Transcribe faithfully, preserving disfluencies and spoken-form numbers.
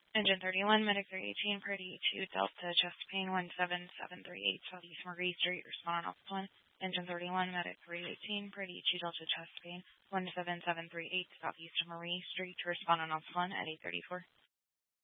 Engine thirty-one, Medic three eighteen, Party two, Delta, Chesapeake, one seven seven three eight, Southeast Marie Street, respond on Office one. Engine thirty-one, Medic three eighteen, Party two, Delta, Chesapeake, one seven seven three eight, Southeast Marie Street, respond on Office one at eight thirty-four.